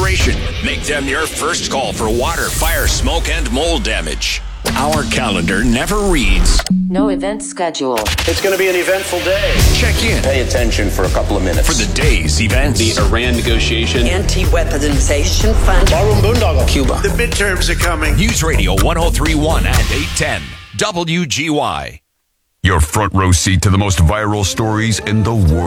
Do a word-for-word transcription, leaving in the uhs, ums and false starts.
Restoration. Make them your first call for water, fire, smoke, and mold damage. Our calendar never reads. No event schedule. It's going to be an eventful day. Check in. Pay attention for a couple of minutes. For the day's events. The Iran negotiation. Anti-weaponization fund. Barroom Boondoggle. Cuba. The midterms are coming. News Radio one oh three point one and eight ten. W G Y. Your front row seat to the most viral stories in the world.